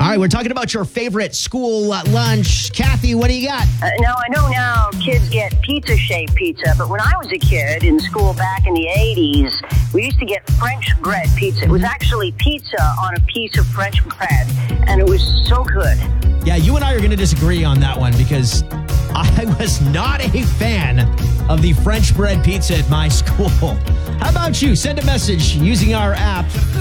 All right, we're talking about your favorite school lunch. Kathy, what do you got? Now, I know now kids get pizza-shaped pizza, but when I was a kid in school back in the 80s, we used to get French bread pizza. It was actually pizza on a piece of French bread, and it was so good. Yeah, you and I are going to disagree on that one because I was not a fan of the French bread pizza at my school. How about you? Send a message using our app.